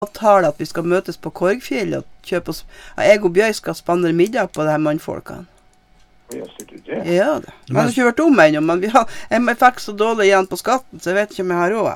avtale at vi skal møtes på Korgfjell og kjøpe oss. Jeg og Bjørg skal spandere middag på de her mannfolkene. Ja, sier du det? Ja, det. Jeg har ikke hørt om ennå, men jeg fikk så dårlig igjen på skatten, så jeg vet ikke om jeg har råd.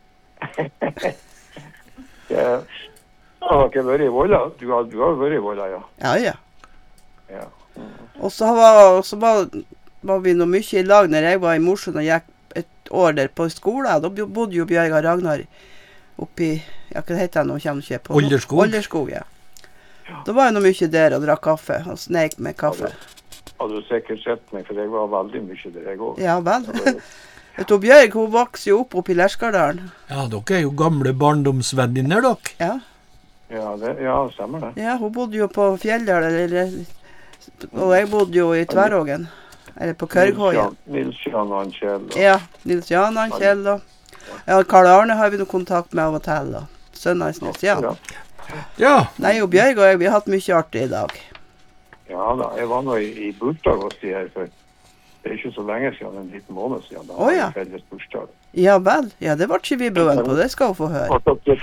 Ja. Har ikke vært i Volda? Du har vært i Volda, ja. Ja. Ja. Og så var vi noe mye i lag når jeg var i Mosjøen og gikk et år der på skole. Da bodde jo Bjørg og Ragnar oppi, ja, hva heter det nå, kommer ikke på? Olderskog, ja. Da var jeg noe mye der og drakk kaffe, og snek med kaffe. Har du sikkert sett meg, for jeg var veldig mye der jeg også. Ja, vel. Vet du, Bjørg, hun vokser jo opp i Lerskardalen. Ja, dere jo gamle barndomsvenninner, dere. Ja. Ja, stemmer det. Ja, hun bodde jo på Fjelldal, og jeg bodde jo i Tverrågen, eller på Kørghøyen. Nils Jan og Kjell. Ja, Nils Jan og Kjell. Ja, Karl Arne har vi noe kontakt med av og til, da. Sønnen hans Nils Jan. Ja. Nei, og Bjørg og jeg, vi har hatt mye artig i dag. Ja da, jeg var nå i bursdag hos de her, for det ikke så lenge siden, en liten måned siden. Da var jeg felles bursdag. Ja vel, ja, det var ikke vi bøen på, det skal hun få høre. Det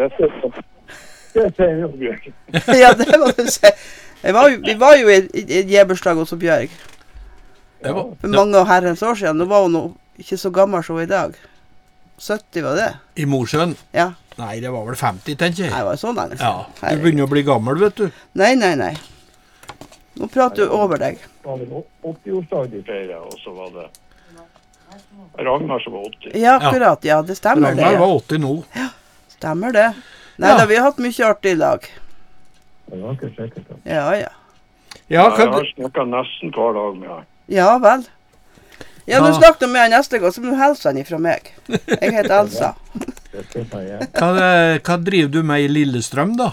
sier jo Bjørg. Ja, det må du si. Vi var jo i Jebursdag hos Bjørg. For mange herrens år siden, nå var hun ikke så gammel som i dag. 70 var det. I Mosjøen? Ja. Nei, det var vel 50, tenker jeg. Nei, det var sånn lenge siden. Ja, du begynner å bli gammel, vet du. Nei. Nå prater du over deg. Det var 80-årsdag de feiret, og så var det Ragnar som var 80. Ja, akkurat, ja, det stemmer det. Ragnar var 80 nå. Ja, stemmer det. Nei, da, vi har hatt mye artig i lag. Det var ikke sikkert. Ja. Jeg har snakket nesten hver dag med han. Ja, vel. Ja, du snakket med han neste gang, så må du helse han ifra meg. Jeg heter Elsa. Hva driver du med i Lillestrøm, da?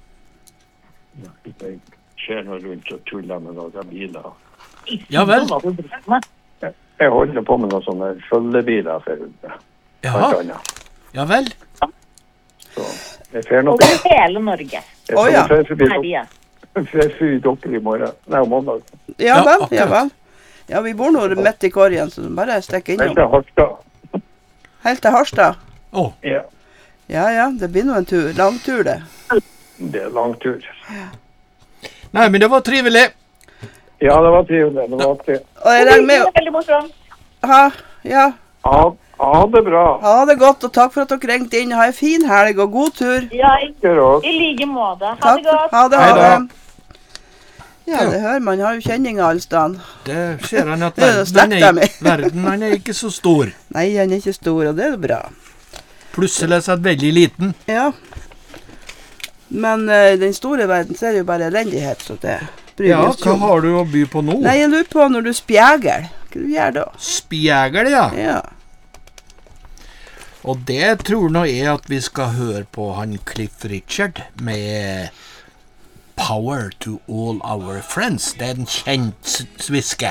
Jeg ser noe rundt og tuller med noen biler. Ja vel? Jeg holder på med noen sånne følgebiler for ja vel? Så jeg fer noe. Og hele Norge. Ja. Jeg fyrer dere i morgen. Nei, om mandag. Ja vel. Ja, vi bor nå midt i korgen, så bare stikk innom. Helt til Harstad. Helt til Harstad? Ja. Ja, det blir nå en tur. Lang tur, det. Det er lang tur. Nei, men det var trivelig. Ja, det var trivelig. Det var artig. Og jeg regner med... Veldig morsomt. Ja. Ha det bra. Ha det godt, og takk for at dere ringte inn. Ha en fin helg og god tur. Ja, i like måte. Ha det godt. Ha det. Ja, det hører man. Har jo kjenninger alle steder. Det ser han at verden han er ikke så stor. Nei, han er ikke stor, og det er bra. Plutselig er han veldig liten. Ja. Men i den store verden så er det jo bare elendighet, så det bryr oss ikke om. Hva har du å by på nå? Nei, jeg lurer på når du spjeger. Hva du gjør da? Spjeger, ja. Ja. Og det tror nå jeg at vi skal høre på han Cliff Richard med Power to All Our Friends. Det er en kjent sviske.